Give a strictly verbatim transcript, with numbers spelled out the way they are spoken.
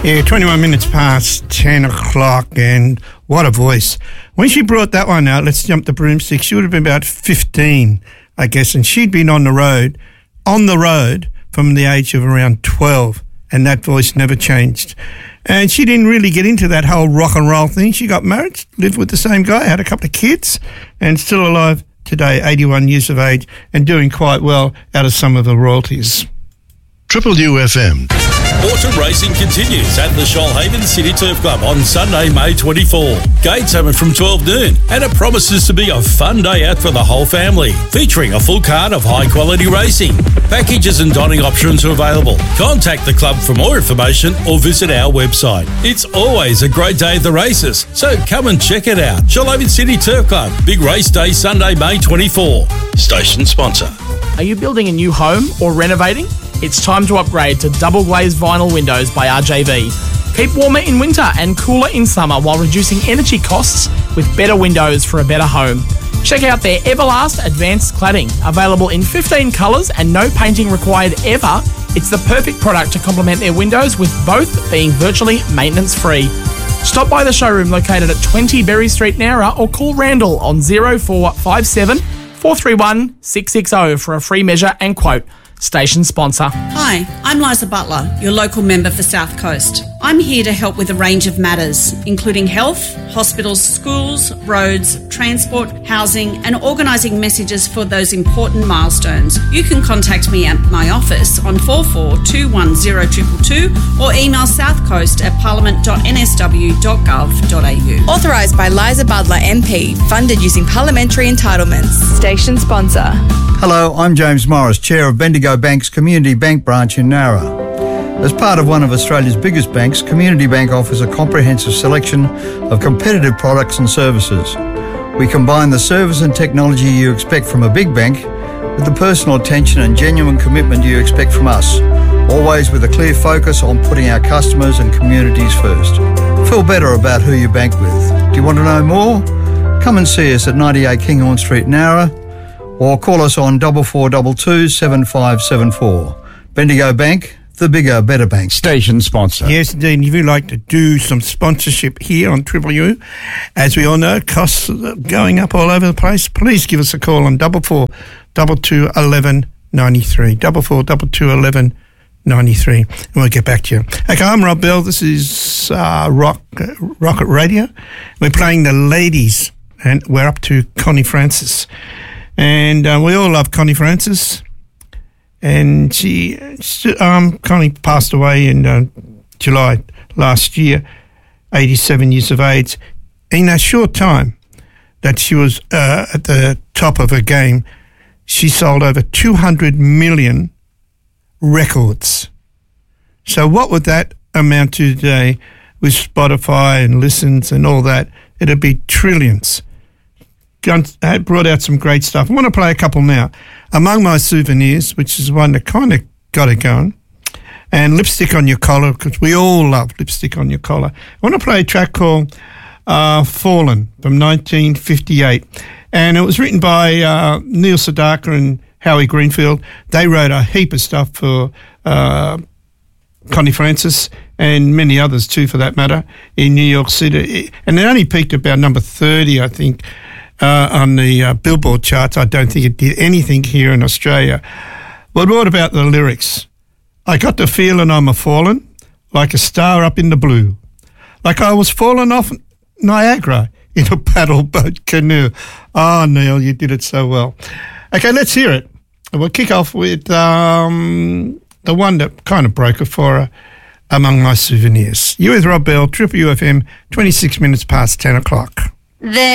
Yeah, twenty-one minutes past ten o'clock, and what a voice. When she brought that one out, Let's Jump the Broomstick, she would have been about fifteen, I guess, and she'd been on the road, on the road from the age of around twelve, and that voice never changed. And she didn't really get into that whole rock and roll thing. She got married, lived with the same guy, had a couple of kids, and still alive today, eighty-one years of age, and doing quite well out of some of the royalties. Triple U F M. Autumn racing continues at the Shoalhaven City Turf Club on Sunday, May twenty-fourth. Gates open from twelve noon, and it promises to be a fun day out for the whole family, featuring a full card of high-quality racing. Packages and dining options are available. Contact the club for more information or visit our website. It's always a great day at the races, so come and check it out. Shoalhaven City Turf Club, big race day Sunday, May twenty-fourth. Station sponsor. Are you building a new home or renovating? It's time to upgrade to double glazed vinyl windows by R J V. Keep warmer in winter and cooler in summer while reducing energy costs with better windows for a better home. Check out their Everlast Advanced Cladding, available in fifteen colours and no painting required ever. It's the perfect product to complement their windows, with both being virtually maintenance free. Stop by the showroom located at twenty Berry Street, Nowra, or call Randall on zero four five seven, four three one, six six zero for a free measure and quote. Station sponsor. Hi, I'm Liza Butler, your local member for South Coast. I'm here to help with a range of matters, including health, hospitals, schools, roads, transport, housing, and organising messages for those important milestones. You can contact me at my office on four four two one zero two two two or email southcoast at parliament dot n s w dot gov dot a u. Authorised by Liza Butler M P, funded using parliamentary entitlements. Station sponsor. Hello, I'm James Morris, Chair of Bendigo Bank's Community Bank branch in Nowra. As part of one of Australia's biggest banks, Community Bank offers a comprehensive selection of competitive products and services. We combine the service and technology you expect from a big bank with the personal attention and genuine commitment you expect from us, always with a clear focus on putting our customers and communities first. Feel better about who you bank with. Do you want to know more? Come and see us at ninety-eight Kinghorn Street, Nowra, or call us on four four two two, seven five seven four. Bendigo Bank, the bigger, better bank. Station sponsor. Yes, indeed. If you'd like to do some sponsorship here on Triple U, as we all know, costs are going up all over the place. Please give us a call on double four double two eleven ninety three. Double four double two eleven ninety three, and we'll get back to you. Okay, I'm Rob Bell. This is uh, Rock uh, Rocket Radio. We're playing the ladies, and we're up to Connie Francis. And uh, we all love Connie Francis. And she, um, Connie passed away in uh, July last year, eighty-seven years of age. In a short time that she was uh, at the top of her game, she sold over two hundred million records. So what would that amount to today with Spotify and listens and all that? It'd be trillions. Brought out some great stuff. I want to play a couple now. Among My Souvenirs, which is one that kind of got it going, and Lipstick on Your Collar, because we all love Lipstick on Your Collar. I want to play a track called uh, Fallen from nineteen fifty-eight, and it was written by uh, Neil Sedaka and Howie Greenfield. They wrote a heap of stuff for uh, Connie Francis and many others too, for that matter, in New York City. And it only peaked about number thirty, I think, Uh, on the uh, Billboard charts. I don't think it did anything here in Australia. But what about the lyrics? I got the feeling I'm a falling, like a star up in the blue, like I was falling off Niagara in a paddle boat canoe. Oh, Neil, you did it so well. Okay, let's hear it. We'll kick off with um, the one that kind of broke it for her, Among My Souvenirs. You with Rob Bell, Triple U F M, twenty-six minutes past ten o'clock. The